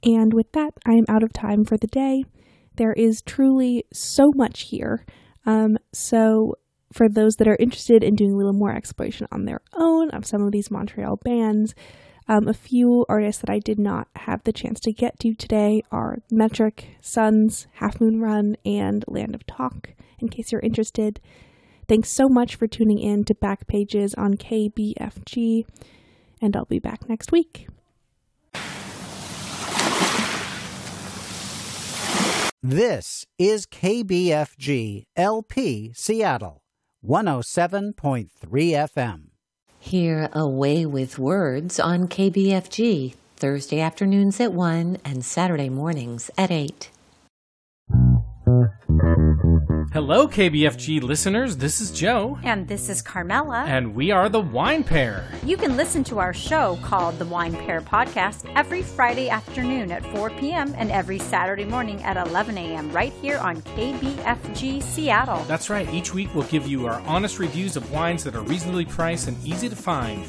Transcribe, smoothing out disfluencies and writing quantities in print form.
And with that, I am out of time for the day. There is truly so much here. So for those that are interested in doing a little more exploration on their own of some of these Montreal bands, a few artists that I did not have the chance to get to today are Metric, Suns, Half Moon Run, and Land of Talk, in case you're interested. Thanks so much for tuning in to Backpages on KBFG, and I'll be back next week. This is KBFG LP Seattle, 107.3 FM. Hear Away with Words on KBFG, Thursday afternoons at 1 and Saturday mornings at 8. Hello, KBFG listeners. This is Joe. And this is Carmela. And we are the Wine Pair. You can listen to our show called The Wine Pair Podcast every Friday afternoon at 4 p.m. and every Saturday morning at 11 a.m. right here on KBFG Seattle. That's right. Each week we'll give you our honest reviews of wines that are reasonably priced and easy to find